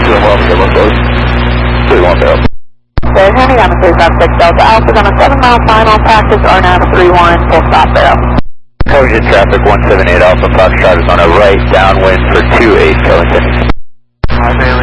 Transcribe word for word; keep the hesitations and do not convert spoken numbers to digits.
doing well, get more close. three one zero. They're handing on the three five six Delta Alpha on a seven mile final practice, R N A V three one, full stop there. Coverage traffic one seven eight Alpha, Foxtrot is on a right downwind for two eight, Killington. Five eight